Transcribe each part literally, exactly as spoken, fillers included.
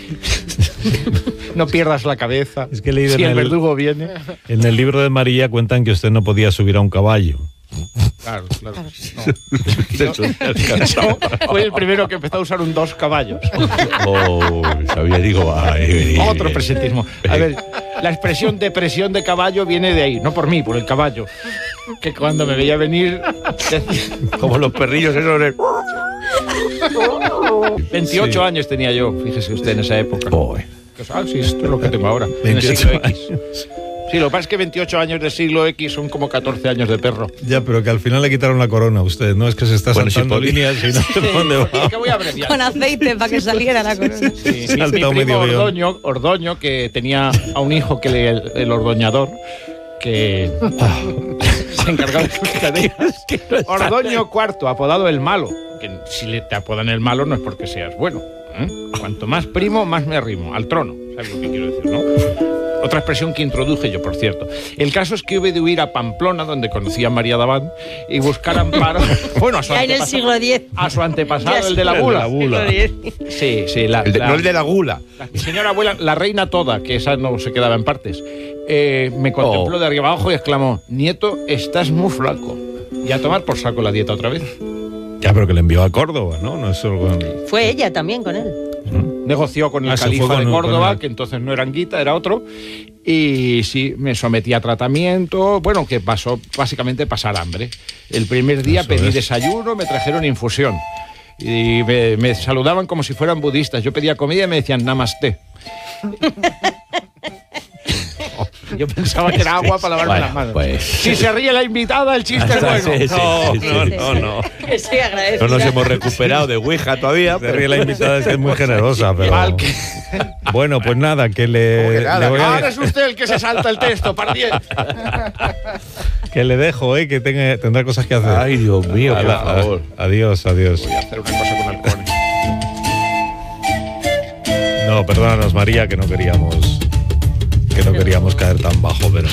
No pierdas la cabeza. Es que he leído si en el el verdugo viene. En el libro de María cuentan que usted no podía subir a un caballo. Claro, claro. No. Yo fue el primero que empezó a usar un dos caballos. Oh, sabía, digo, ay, Otro presentismo. A ver, la expresión depresión de caballo viene de ahí, no por mí, por el caballo. Que cuando me veía venir... Como los perrillos esos de... veintiocho Sí. años tenía yo, fíjese usted, en esa época. Oh, Ah, sí, esto es lo que tengo ahora, en el siglo veintiocho X. Sí, lo que pasa es que veintiocho años de siglo X son como catorce años de perro. Ya, pero que al final le quitaron la corona a usted, ¿no? Es que se está Bueno, saltando sí, podía. líneas y no sé por dónde Porque es va. que voy a abreviar. Con aceite para que saliera la corona. Sí, mi, mi Saltado primo medio guión. Ordoño, Ordoño, que tenía a un hijo que le, el, el ordoñador, que se encargaba de sus tareas. Ordoño cuarto, apodado el malo. Que si le te apodan el malo no es porque seas bueno. ¿eh? Cuanto más primo, más me arrimo. Al trono. ¿Sabes lo que quiero decir, no? Otra expresión que introduje yo, por cierto. El caso es que hube de huir a Pamplona, donde conocí a María Davant, y buscar amparo. Bueno, a su Ya en el antepasado, siglo diez. a su antepasado, Ya el de la el de bula. la bula. Sí, sí, la, el de- la- no el de la gula. la- mi señora abuela, la reina toda, que esa no se quedaba en partes, eh, me contempló Oh. de arriba abajo y exclamó: nieto, estás muy flaco. Y a tomar por saco la dieta otra vez. Ya, pero que le envió a Córdoba, ¿no? No es solo... Fue ella también con él. Negoció con el Ah, se califa fue con- de Córdoba, con el- que entonces no era Anguita, era otro. Y sí, me sometí a tratamiento. Bueno, que pasó básicamente pasar hambre. El primer día Eso pedí es. desayuno, me trajeron infusión. Y me, me saludaban como si fueran budistas. Yo pedía comida y me decían namaste. Yo pensaba que era agua para lavarme Bueno, las manos. pues. Si se ríe la invitada, el chiste es bueno. Sí, sí, No, sí, no, sí, no, sí. no. Que soy agradecida. No nos hemos recuperado de Ouija todavía. Se ríe la invitada, es que es muy generosa, pero... Mal que- Bueno, pues nada, que le, ¿Cómo que nada? le voy a- Ahora es usted el que se salta el texto, pardiez. que le dejo, ¿eh? Que tenga, tendrá cosas que hacer. Ay, Dios mío, por Ala, favor. Adiós, adiós. Voy a hacer una cosa con halcones. No, perdónanos, María, que no queríamos... Que no queríamos caer tan bajo, pero...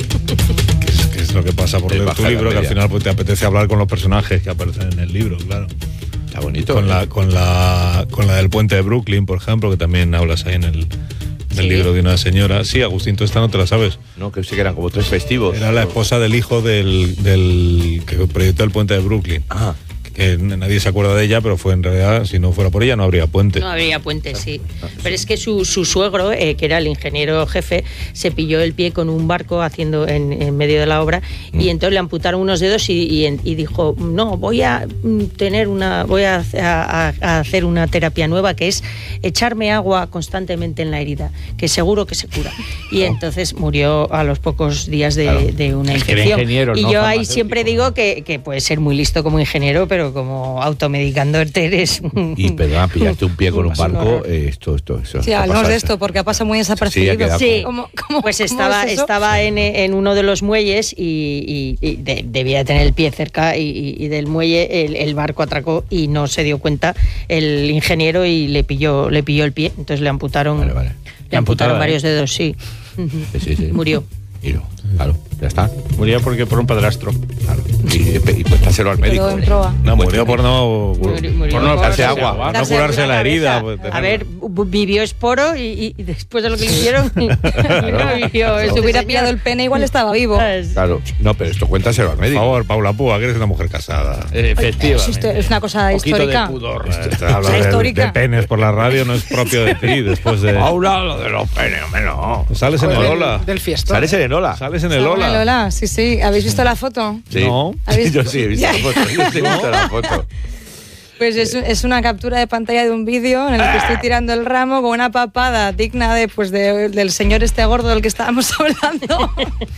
Que es, que es lo que pasa por Eh, leer baja tu la libro, que al media. final pues, te apetece hablar con los personajes que aparecen en el libro, claro. Está bonito. Con ¿eh? la, con la, con la del puente de Brooklyn, por ejemplo, que también hablas ahí en el, en el Sí. libro de una señora. Sí, Agustín, tú esta no te la sabes. No, que sí que eran como tres festivos. Era la esposa del hijo del, del que proyectó el puente de Brooklyn. Ah, Que nadie se acuerda de ella, pero fue en realidad, si no fuera por ella, no habría puente. No habría puente, sí. Pero es que su, su suegro, eh, que era el ingeniero jefe, se pilló el pie con un barco haciendo en, en medio de la obra y entonces le amputaron unos dedos y, y, y dijo, no, voy a mm, tener una, voy a, a- a hacer una terapia nueva que es echarme agua constantemente en la herida, que seguro que se cura. Y entonces murió a los pocos días de, Claro. de una Es que era infección. ingeniero, y no yo ahí farmacéutico. siempre digo que, que puede ser muy listo como ingeniero, pero como automedicándote eres un- y perdón, pillaste un pie con un Es un barco. horror. eh, esto, esto, eso. Sí, esto hablamos pasa- de esto porque ha pasado muy Sí, desapercibido. ha quedado Sí. ¿Cómo- cómo- Pues cómo estaba, es eso? estaba en, en uno de los muelles y, y- y de- debía tener el pie cerca y, y- y del muelle el, el barco atracó y no se dio cuenta el ingeniero y le pilló, le pilló el pie. Entonces le amputaron, Vale, vale. le amputaron Amputada, varios ¿eh? dedos, sí. Sí, sí, sí. Murió. Y no, claro, ya está. Murió porque por un padrastro. Claro. Y, y, y cuéntaselo al médico. Quedó en proa. No, murió por no, Murió- murió por no por- darse agua. no Darse curarse la la herida. cabeza. pues, A tenerlo. ver, bu- vivió esporo y, y- y después de lo que le hicieron y no vivió. Si este hubiera señor. pillado el pene, igual estaba vivo. Claro. No, pero esto cuéntaselo al Por médico. favor, Paula Púa, que eres una mujer casada. Efectivamente. Esto es una cosa Un poquito histórica. de pudor. Esta habla de, histórica. de penes por la radio no es propio de ti. Después de. Paula, lo de los penes, hombre, no. Sales en el Del- Ola. Del fiestón. ¿Sales en Ola? Sales en el Hola, Ola. Lola, sí, sí. ¿Habéis visto la foto? Sí. No. ¿Habéis- Yo sí he visto la foto. Yo sí he visto la foto. Pues es, es una captura de pantalla de un vídeo en el que estoy tirando el ramo con una papada digna de, pues de- del señor este gordo del que estábamos hablando.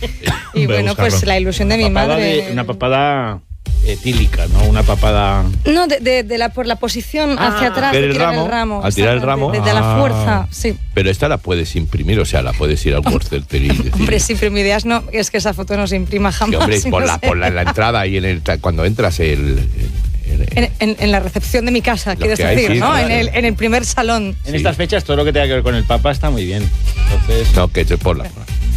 Y Voy a bueno, buscarlo. pues la ilusión de mi Papada madre. de- una papada etílica, ¿no? Una papada... No, de, de- de la, por la posición hacia atrás Ver de el tirar ramo, el ramo. al tirar el exactamente, ramo. De, de la Ah. fuerza, sí. Pero esta la puedes imprimir, o sea, la puedes ir al Worcester y decir. Hombre, sí, pero mi idea es, no, es que esa foto no se imprima que, jamás. hombre, y no ponla, sé. ponla en la entrada y en el, cuando entras el, el- el- En, en- en la recepción de mi casa, Los quieres que hay, decir, sí, ¿no? claro. En, el, en el primer salón. En Sí. estas fechas todo lo que tenga que ver con el Papa está muy bien. Entonces... No, que te ponla. ponla.